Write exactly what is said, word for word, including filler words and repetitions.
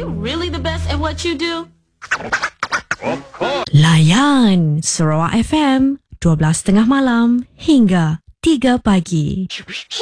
you really the best at what you do? Layan Sarawak F M dua belas tiga puluh malam hingga tiga pagi.